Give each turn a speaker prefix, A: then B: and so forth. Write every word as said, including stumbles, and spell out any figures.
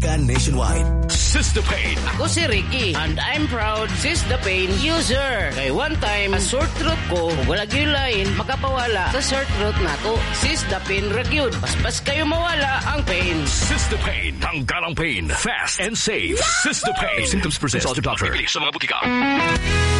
A: Nationwide.
B: Sistapain.
C: Ako si Ricky and I'm proud Sistapain user. Kay one time, a sore throat ko, kung wala gyulain, makapawala sa sore throat nato. Sistapain ragyud. Paspas kayo mawala ang pain.
B: Sistapain. Tanggal ang pain. Fast and safe. Sistapain.
A: If symptoms persist, consult your doctor.
B: Bibili sa mga butika.